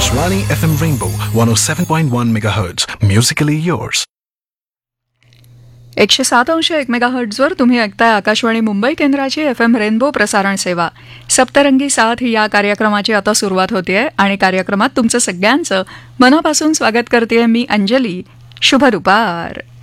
Akashvani FM Rainbow 107.1 MHz. Musically yours. 107.1 मेगाहर्ट्झवर तुम्ही ऐकताय आकाशवाणी मुंबई केंद्राची FM रेनबो प्रसारण सेवा. सप्तरंगी साथ या कार्यक्रमाची आता सुरुवात होतीये आणि कार्यक्रमात तुमचं सगळ्यांचं मनापासून स्वागत करतेय मी अंजली. शुभ दुपार.